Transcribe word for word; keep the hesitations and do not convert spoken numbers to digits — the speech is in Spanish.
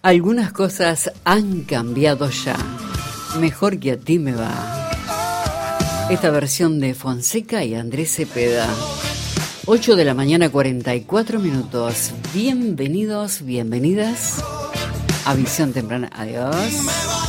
Algunas cosas han cambiado ya. Mejor que a ti me va. Esta versión de Fonseca y Andrés Cepeda. ocho de la mañana, cuarenta y cuatro minutos. Bienvenidos, bienvenidas a Visión Temprana. Adiós.